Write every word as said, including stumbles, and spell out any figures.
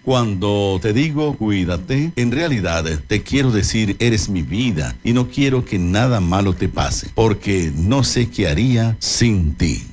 Cuando te digo cuídate, en realidad te quiero decir eres mi vida y no quiero que nada malo te pase, porque no sé qué haría sin ti.